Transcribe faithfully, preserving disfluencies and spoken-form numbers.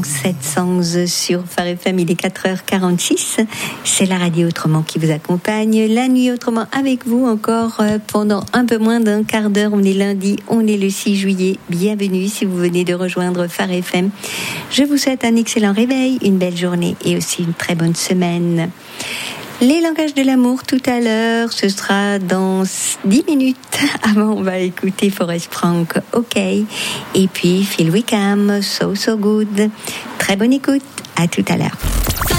Frank Set Songs sur Phare F M. Il est quatre heures quarante-six. C'est la radio Autrement qui vous accompagne. La nuit Autrement avec vous encore pendant un peu moins d'un quart d'heure. On est lundi, on est le six juillet. Bienvenue si vous venez de rejoindre Phare F M. Je vous souhaite un excellent réveil, une belle journée et aussi une très bonne semaine. Les langages de l'amour tout à l'heure, ce sera dans dix minutes. Avant, on va écouter Forest Frank, OK. Et puis Phil Wickham, So So Good. Très bonne écoute, à tout à l'heure.